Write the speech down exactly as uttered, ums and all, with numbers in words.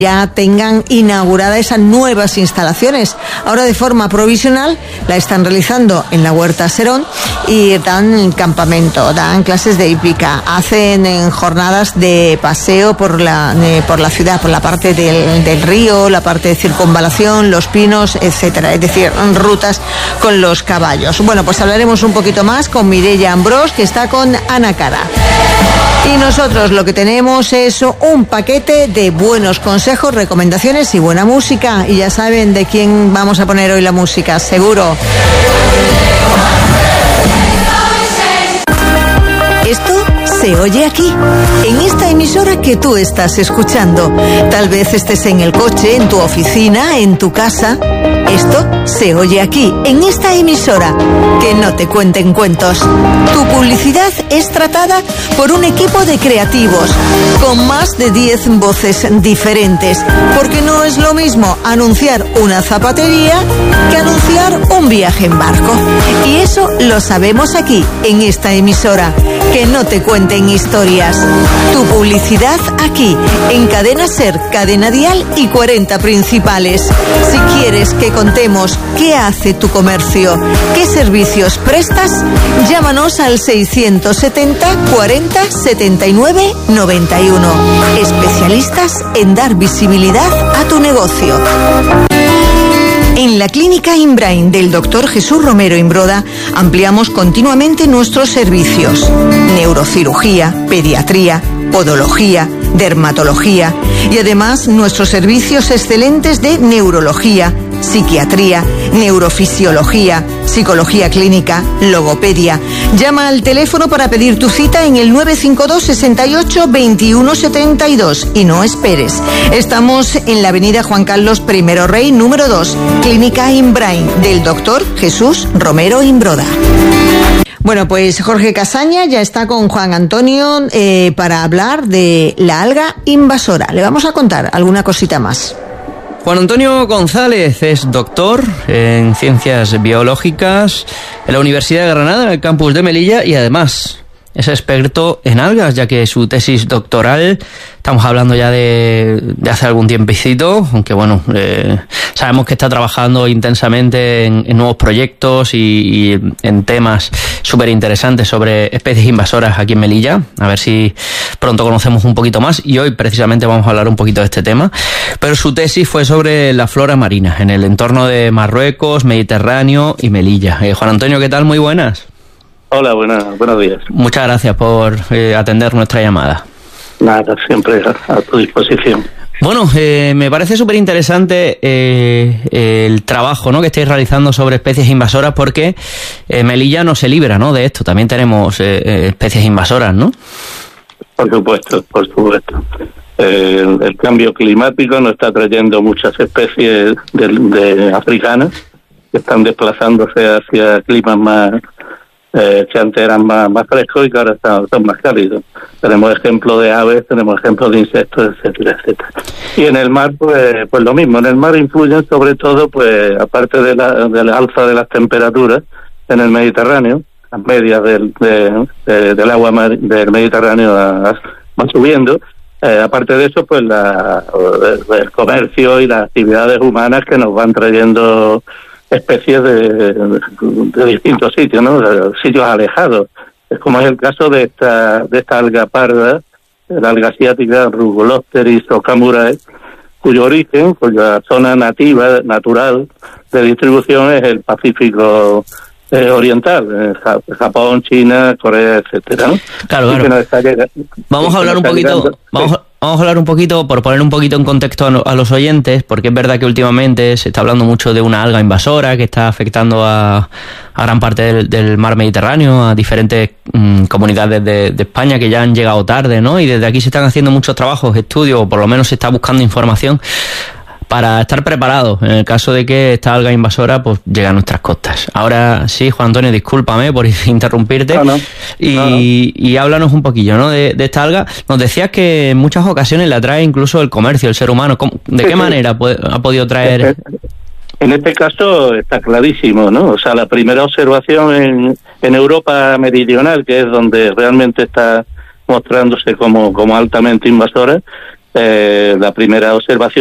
ya tengan inauguradas esas nuevas instalaciones. Ahora de forma provisional la están realizando en la Huerta Serón y dan campamento, dan clases de hípica, hacen en jornadas de paseo por la eh, por la ciudad, por la parte del, del río, la parte de circunvalación, Los Pinos, etcétera, es decir, rutas con los caballos. Bueno, pues hablaremos un poquito más con Mireia Ambrós, que está con Ana Cara. Y nosotros lo que tenemos es un paquete de buenos consejos, recomendaciones y buena música. Y ya saben de quién vamos a poner hoy la música, seguro. Esto se oye aquí, en esta emisora que tú estás escuchando. Tal vez estés en el coche, en tu oficina, en tu casa. Esto se oye aquí, en esta emisora. Que no te cuenten cuentos. Tu publicidad es tratada por un equipo de creativos, con más de diez voces diferentes. Porque no es lo mismo anunciar una zapatería que anunciar un viaje en barco. Y eso lo sabemos aquí, en esta emisora. Que no te cuenten historias. Tu publicidad aquí, en Cadena Ser, Cadena Dial y cuarenta Principales. Si quieres que contemos qué hace tu comercio, qué servicios prestas, llámanos al seiscientos setenta cuarenta setenta y nueve noventa y uno. Especialistas en dar visibilidad a tu negocio. En la Clínica Inbrain del doctor Jesús Romero Imbroda ampliamos continuamente nuestros servicios: neurocirugía, pediatría, podología, dermatología y además nuestros servicios excelentes de neurología, psiquiatría, neurofisiología, psicología clínica, logopedia. Llama al teléfono para pedir tu cita en el nueve cinco dos, sesenta y ocho, veintiuno setenta y dos y no esperes. Estamos en la avenida Juan Carlos I Rey, número dos, Clínica Inbrain del doctor Jesús Romero Imbroda. Bueno, pues Jorge Casaña ya está con Juan Antonio eh, para hablar de la alga invasora. Le vamos a contar alguna cosita más. Juan Antonio González es doctor en Ciencias Biológicas en la Universidad de Granada, en el campus de Melilla, y además es experto en algas, ya que su tesis doctoral, estamos hablando ya de, de hace algún tiempecito, aunque bueno, eh, sabemos que está trabajando intensamente en, en nuevos proyectos y, y en temas súper interesantes sobre especies invasoras aquí en Melilla. A ver si pronto conocemos un poquito más, y hoy precisamente vamos a hablar un poquito de este tema. Pero su tesis fue sobre la flora marina en el entorno de Marruecos, Mediterráneo y Melilla. Eh, Juan Antonio, ¿qué tal? Muy buenas. Hola, buenas, buenos días. Muchas gracias por eh, atender nuestra llamada. Nada, siempre a, a tu disposición. Bueno, eh, me parece súper interesante eh, el trabajo, ¿no?, que estáis realizando sobre especies invasoras, porque eh, Melilla no se libra, ¿no?, de esto. También tenemos eh, especies invasoras, ¿no? Por supuesto, por supuesto. Eh, el, el cambio climático nos está trayendo muchas especies de, de africanas que están desplazándose hacia climas más Eh, que antes eran más, más frescos y que ahora están, son más cálidos. Tenemos ejemplos de aves, tenemos ejemplos de insectos, etcétera, etcétera. Y en el mar, pues pues lo mismo. En el mar influyen sobre todo, pues aparte de la, de la alza de las temperaturas en el Mediterráneo, las medias del, de, de, del agua mar, del Mediterráneo van subiendo. Eh, aparte de eso, pues la, el comercio y las actividades humanas que nos van trayendo especies de, de, de distintos sitios, ¿no? De sitios alejados. Es como es el caso de esta de esta alga parda, la alga asiática Rugulopteris ocamurae, cuyo origen, cuya zona nativa, natural de distribución es el Pacífico eh, oriental, eh, Japón, China, Corea, etcétera, ¿no? Claro, claro. Vamos a hablar un poquito, vamos a, vamos a hablar un poquito, por poner un poquito en contexto a, a los oyentes, porque es verdad que últimamente se está hablando mucho de una alga invasora que está afectando a, a gran parte del, del mar Mediterráneo, a diferentes mmm, comunidades de, de España que ya han llegado tarde, ¿no? Y desde aquí se están haciendo muchos trabajos, estudios, o por lo menos se está buscando información para estar preparados en el caso de que esta alga invasora pues llegue a nuestras costas. Ahora sí, Juan Antonio, discúlpame por interrumpirte. No, no. Y, no, no. y háblanos un poquillo, ¿no?, de, de esta alga. Nos decías que en muchas ocasiones la trae incluso el comercio, el ser humano. ¿De qué manera ha podido traer? En este caso está clarísimo, ¿no? O sea, la primera observación en, en Europa meridional, que es donde realmente está mostrándose como, como altamente invasora, Eh, la primera observación